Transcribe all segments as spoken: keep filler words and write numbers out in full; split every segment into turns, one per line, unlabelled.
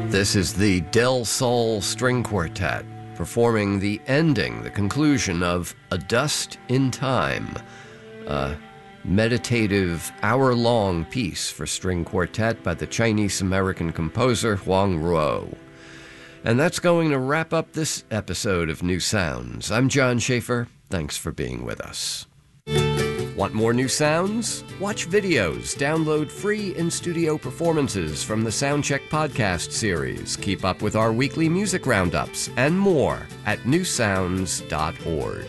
This is the Del Sol String Quartet performing the ending, the conclusion of A Dust in Time, a meditative hour-long piece for string quartet by the Chinese-American composer Huang Ruo. And that's going to wrap up this episode of New Sounds. I'm John Schaefer. Thanks for being with us. Want more new sounds? Watch videos, download free in-studio performances from the Soundcheck podcast series, keep up with our weekly music roundups, and more at new sounds dot org.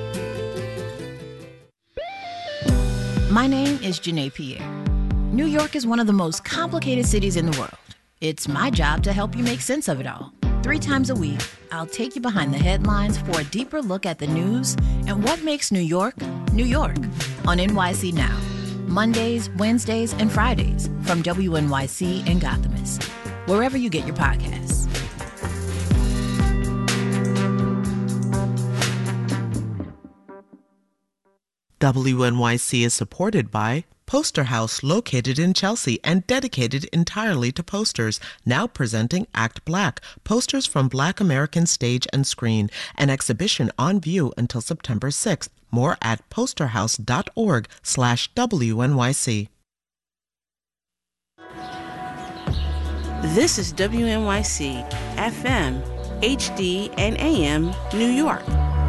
My name is Janae Pierre. New York is one of the most complicated cities in the world. It's my job to help you make sense of it all. Three times a week, I'll take you behind the headlines for a deeper look at the news and what makes New York, New York, on N Y C Now. Mondays, Wednesdays, and Fridays from W N Y C and Gothamist, wherever you get your podcasts.
W N Y C is supported by Poster House, located in Chelsea and dedicated entirely to posters, now presenting Act Black, posters from Black American stage and screen, an exhibition on view until September sixth. More at posterhouse.org slash WNYC.
This is W N Y C, F M, H D, and A M, New York.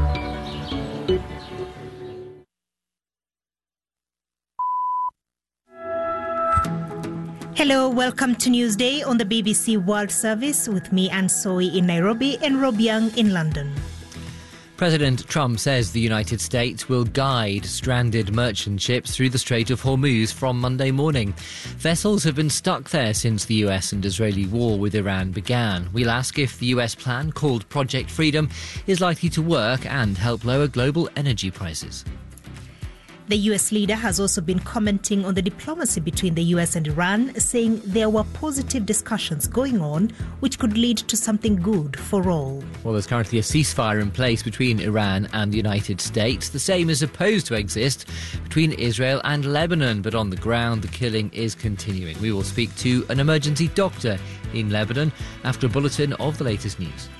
Hello, welcome to Newsday on the B B C World Service with me, Anne Soy, in Nairobi and Rob Young in London.
President Trump says the United States will guide stranded merchant ships through the Strait of Hormuz from Monday morning. Vessels have been stuck there since the U S and Israeli war with Iran began. We'll ask if the U S plan, called Project Freedom, is likely to work and help lower global energy prices.
The U S leader has also been commenting on the diplomacy between the U S and Iran, saying there were positive discussions going on which could lead to something good for all.
Well, there's currently a ceasefire in place between Iran and the United States. The same is supposed to exist between Israel and Lebanon, but on the ground the killing is continuing. We will speak to an emergency doctor in Lebanon after a bulletin of the latest news.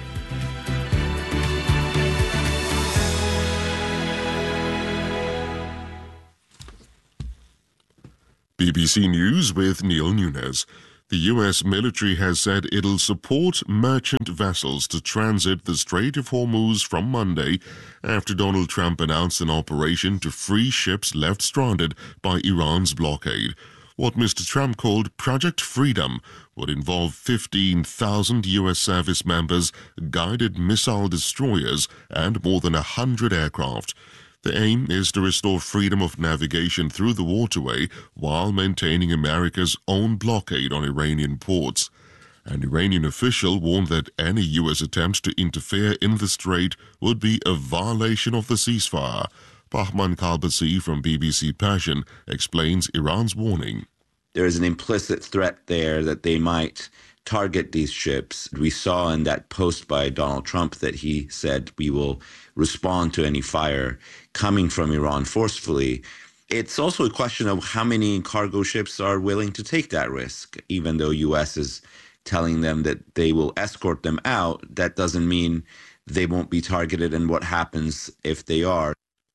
B B C News with Neil Nunes. The U S military has said it'll support merchant vessels to transit the Strait of Hormuz from Monday after Donald Trump announced an operation to free ships left stranded by Iran's blockade. What Mister Trump called Project Freedom would involve fifteen thousand U S service members, guided missile destroyers, and more than one hundred aircraft. The aim is to restore freedom of navigation through the waterway while maintaining America's own blockade on Iranian ports. An Iranian official warned that any U S attempt to interfere in the strait would be a violation of the ceasefire. Bahman Kalbasi from B B C Persian explains Iran's warning.
There is an implicit threat there that they might target these ships. We saw in that post by Donald Trump that he said we will respond to any fire coming from Iran forcefully. It's also a question of how many cargo ships are willing to take that risk. Even though U S is telling them that they will escort them out, that doesn't mean they won't be targeted, and what happens if they are.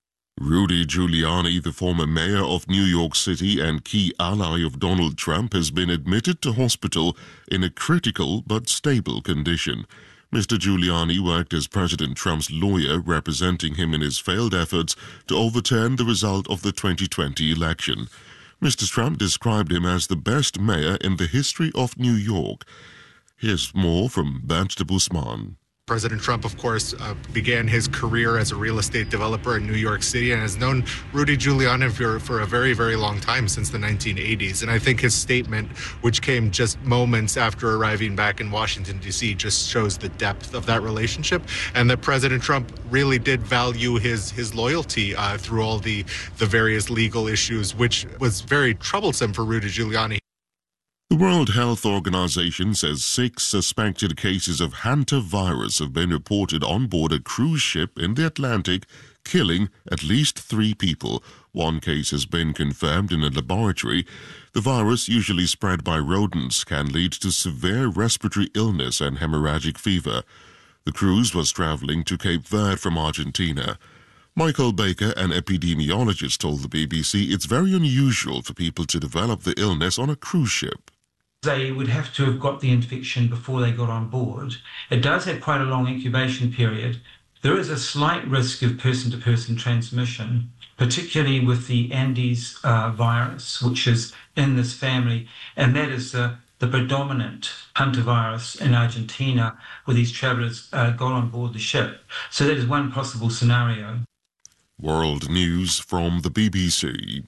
Rudy Giuliani, the former mayor of New York City and key ally of Donald Trump, has been admitted to hospital in a critical but stable condition. Mister Giuliani worked as President Trump's lawyer, representing him in his failed efforts to overturn the result of the twenty twenty election. Mister Trump described him as the best mayor in the history of New York. Here's more from Bernd de Busman.
President Trump, of course, uh, began his career as a real estate developer in New York City and has known Rudy Giuliani for, for a very, very long time, since the nineteen eighties. And I think his statement, which came just moments after arriving back in Washington, D C, just shows the depth of that relationship, and that President Trump really did value his, his loyalty uh, through all the, the various legal issues, which was very troublesome for Rudy Giuliani.
The World Health Organization says six suspected cases of hantavirus have been reported on board a cruise ship in the Atlantic killing at least three people. One case has been confirmed in a laboratory. The virus, usually spread by rodents, can lead to severe respiratory illness and hemorrhagic fever. The cruise was traveling to Cape Verde from Argentina. Michael Baker, an epidemiologist, told the B B C it's very unusual for people to develop the illness on a cruise ship.
They would have to have got the infection before they got on board. It does have quite a long incubation period. There is a slight risk of person-to-person transmission, particularly with the Andes uh, virus, which is in this family, and that is the, the predominant hantavirus in Argentina, where these travellers uh, got on board the ship. So that is one possible scenario.
World News from the B B C.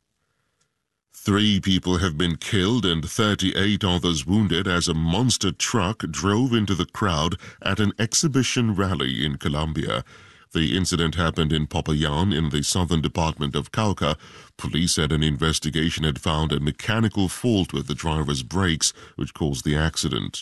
Three people have been killed and thirty-eight others wounded as a monster truck drove into the crowd at an exhibition rally in Colombia. The incident happened in Popayán in the southern department of Cauca. Police said an investigation had found a mechanical fault with the driver's brakes, which caused the accident.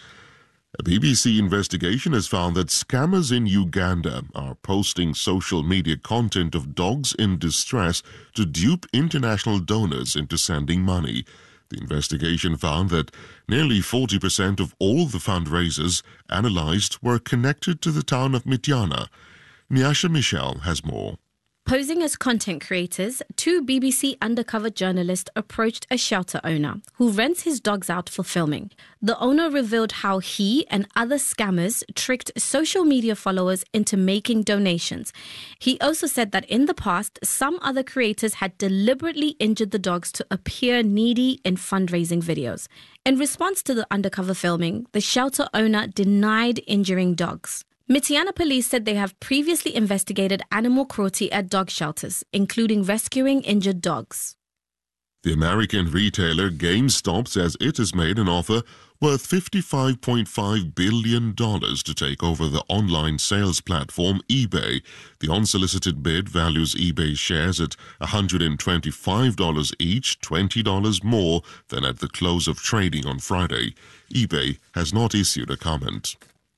A B B C investigation has found that scammers in Uganda are posting social media content of dogs in distress to dupe international donors into sending money. The investigation found that nearly forty percent of all the fundraisers analyzed were connected to the town of Mityana. Nyasha Michel has more.
Posing as content creators, two B B C undercover journalists approached a shelter owner who rents his dogs out for filming. The owner revealed how he and other scammers tricked social media followers into making donations. He also said that in the past, some other creators had deliberately injured the dogs to appear needy in fundraising videos. In response to the undercover filming, the shelter owner denied injuring dogs. Mityana police said they have previously investigated animal cruelty at dog shelters, including rescuing injured dogs.
The American retailer GameStop says it has made an offer worth fifty-five point five billion dollars to take over the online sales platform eBay. The unsolicited bid values eBay shares at one hundred twenty-five dollars each, twenty dollars more than at the close of trading on Friday. eBay has not issued a comment.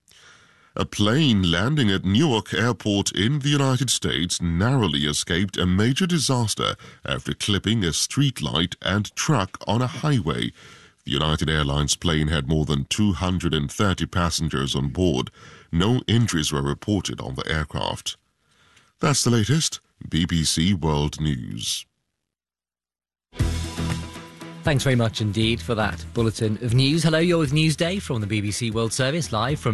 A plane landing at Newark Airport in the United States narrowly escaped a major disaster after clipping a streetlight and truck on a highway. The United Airlines plane had more than two hundred thirty passengers on board. No injuries were reported on the aircraft. That's the latest B B C World News.
Thanks very much indeed for that bulletin of news. Hello, you're with Newsday from the B B C World Service, live from